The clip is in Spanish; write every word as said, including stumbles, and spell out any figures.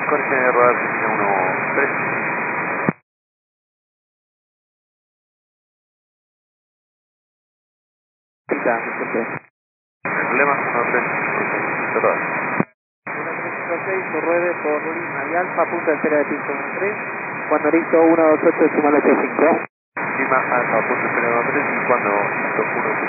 Corrección de radar Cristina uno tres. Cita, disculpe. El problema uno tres. Total. uno tres cinco seis, ruede por Lima y Alfa, punta entera de piso uno tres. Cuando listo, uno dos ocho, sumal ocho cinco. Lima Alfa, punto cero uno tres y cuando listo uno